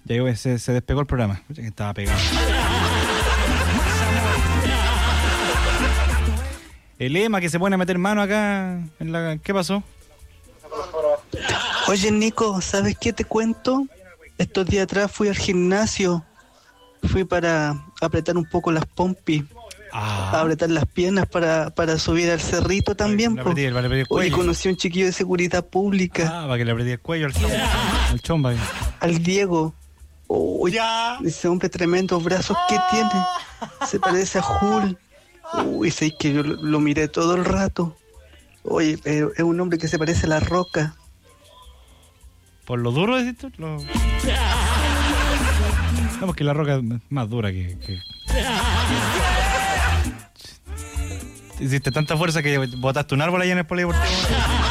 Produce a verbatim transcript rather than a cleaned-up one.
Ya se, se despegó el programa. Estaba pegado. El Ema que se pone a meter mano acá en la... ¿Qué pasó? Oye, Nico, ¿sabes qué te cuento? Estos días atrás fui al gimnasio. Fui para apretar un poco las pompis. Ah. Apretar las piernas para, para subir al cerrito también. Le apreté, le apreté el Hoy cuello. conocí a un chiquillo de seguridad pública. Ah, para que le apreté el cuello al chomba. Al chomba. Al Diego. Uy, ese hombre tremendos brazos que tiene. Se parece a Hulk. Uy, sé que yo lo, lo miré todo el rato. Oye, pero es un hombre que se parece a La Roca. ¿Por lo duro decís tú? Lo... No, porque La Roca es más dura que... que... Hiciste tanta fuerza que botaste un árbol allá en el polideportivo.